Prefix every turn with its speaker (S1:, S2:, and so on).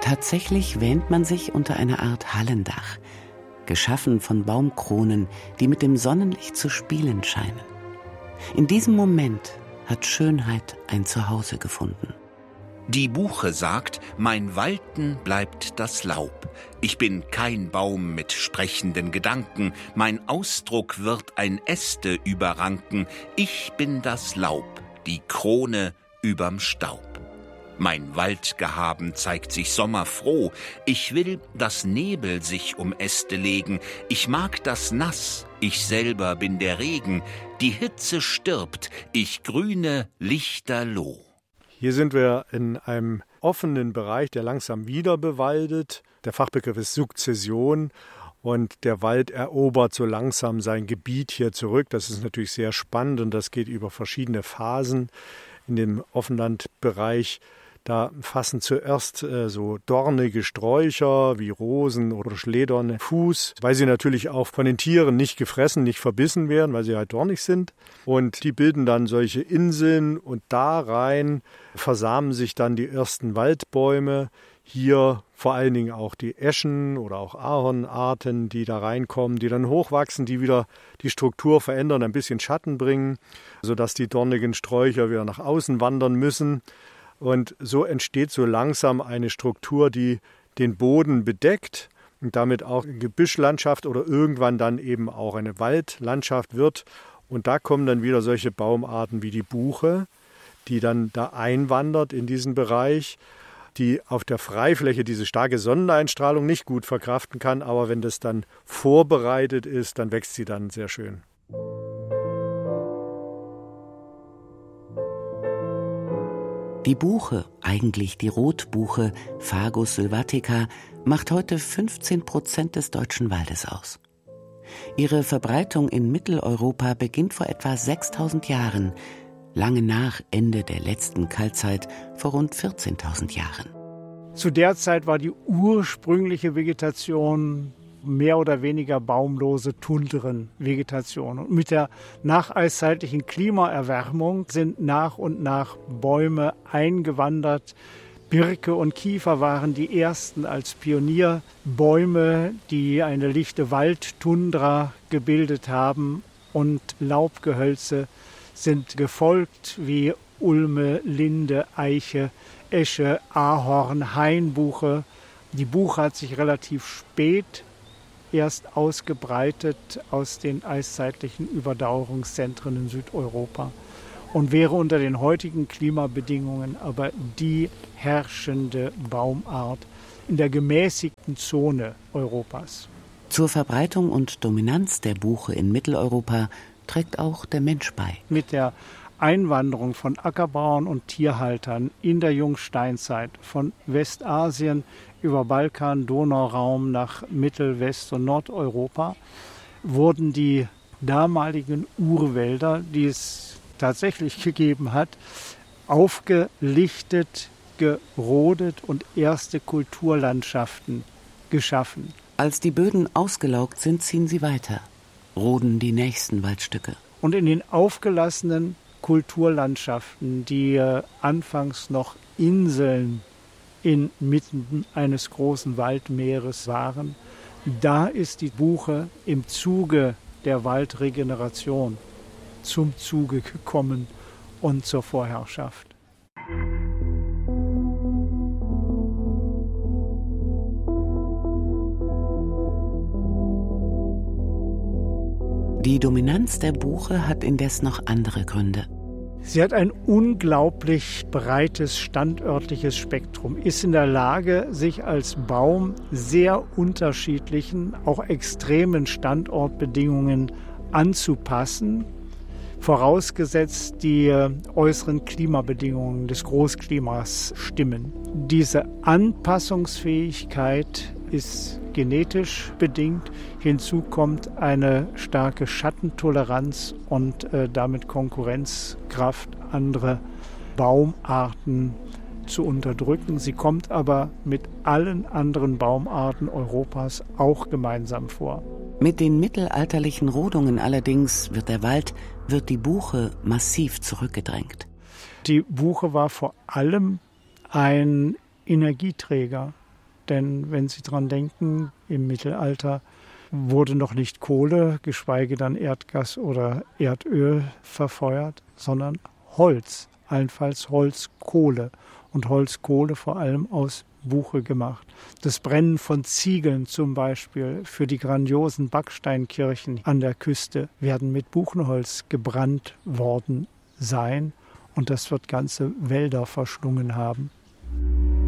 S1: Tatsächlich wähnt man sich unter einer Art Hallendach, geschaffen von Baumkronen, die mit dem Sonnenlicht zu spielen scheinen. In diesem Moment hat Schönheit ein Zuhause gefunden.
S2: Die Buche sagt, mein Walten bleibt das Laub. Ich bin kein Baum mit sprechenden Gedanken, mein Ausdruck wird ein Äste überranken. Ich bin das Laub, die Krone überm Staub. Mein Waldgehaben zeigt sich sommerfroh. Ich will, dass Nebel sich um Äste legen. Ich mag das Nass, ich selber bin der Regen. Die Hitze stirbt, ich grüne lichterloh.
S3: Hier sind wir in einem offenen Bereich, der langsam wieder bewaldet. Der Fachbegriff ist Sukzession und der Wald erobert so langsam sein Gebiet hier zurück. Das ist natürlich sehr spannend und das geht über verschiedene Phasen in dem Offenlandbereich. Da fassen zuerst so dornige Sträucher wie Rosen oder Schledern Fuß, weil sie natürlich auch von den Tieren nicht gefressen, nicht verbissen werden, weil sie halt dornig sind. Und die bilden dann solche Inseln und da rein versamen sich dann die ersten Waldbäume. Hier vor allen Dingen auch die Eschen oder auch Ahornarten, die da reinkommen, die dann hochwachsen, die wieder die Struktur verändern, ein bisschen Schatten bringen, sodass die dornigen Sträucher wieder nach außen wandern müssen. Und so entsteht so langsam eine Struktur, die den Boden bedeckt und damit auch eine Gebüschlandschaft oder irgendwann dann eben auch eine Waldlandschaft wird. Und da kommen dann wieder solche Baumarten wie die Buche, die dann da einwandert in diesen Bereich, die auf der Freifläche diese starke Sonneneinstrahlung nicht gut verkraften kann. Aber wenn das dann vorbereitet ist, dann wächst sie dann sehr schön.
S1: Die Buche, eigentlich die Rotbuche, Fagus sylvatica, macht heute 15% des deutschen Waldes aus. Ihre Verbreitung in Mitteleuropa beginnt vor etwa 6000 Jahren, lange nach Ende der letzten Kaltzeit vor rund 14.000 Jahren.
S4: Zu der Zeit war die ursprüngliche Vegetation mehr oder weniger baumlose Tundrenvegetation. Und mit der nacheiszeitlichen Klimaerwärmung sind nach und nach Bäume eingewandert. Birke und Kiefer waren die ersten als Pionierbäume, die eine lichte Waldtundra gebildet haben. Und Laubgehölze sind gefolgt wie Ulme, Linde, Eiche, Esche, Ahorn, Hainbuche. Die Buche hat sich relativ spät erst ausgebreitet aus den eiszeitlichen Überdauerungszentren in Südeuropa und wäre unter den heutigen Klimabedingungen aber die herrschende Baumart in der gemäßigten Zone Europas.
S1: Zur Verbreitung und Dominanz der Buche in Mitteleuropa trägt auch der Mensch bei.
S4: Mit der Einwanderung von Ackerbauern und Tierhaltern in der Jungsteinzeit von Westasien über Balkan, Donauraum nach Mittel-, West- und Nordeuropa wurden die damaligen Urwälder, die es tatsächlich gegeben hat, aufgelichtet, gerodet und erste Kulturlandschaften geschaffen.
S1: Als die Böden ausgelaugt sind, ziehen sie weiter, roden die nächsten Waldstücke.
S4: Und in den aufgelassenen Kulturlandschaften, die anfangs noch Inseln inmitten eines großen Waldmeeres waren, da ist die Buche im Zuge der Waldregeneration zum Zuge gekommen und zur Vorherrschaft.
S1: Die Dominanz der Buche hat indes noch andere Gründe.
S4: Sie hat ein unglaublich breites standörtliches Spektrum, ist in der Lage, sich als Baum sehr unterschiedlichen, auch extremen Standortbedingungen anzupassen, vorausgesetzt die äußeren Klimabedingungen des Großklimas stimmen. Diese Anpassungsfähigkeit ist genetisch bedingt. Hinzu kommt eine starke Schattentoleranz und damit Konkurrenzkraft, andere Baumarten zu unterdrücken. Sie kommt aber mit allen anderen Baumarten Europas auch gemeinsam vor.
S1: Mit den mittelalterlichen Rodungen allerdings wird die Buche massiv zurückgedrängt.
S4: Die Buche war vor allem ein Energieträger. Denn wenn Sie dran denken, im Mittelalter wurde noch nicht Kohle, geschweige dann Erdgas oder Erdöl verfeuert, sondern Holz, allenfalls Holzkohle. Und Holzkohle vor allem aus Buche gemacht. Das Brennen von Ziegeln zum Beispiel für die grandiosen Backsteinkirchen an der Küste werden mit Buchenholz gebrannt worden sein. Und das wird ganze Wälder verschlungen haben.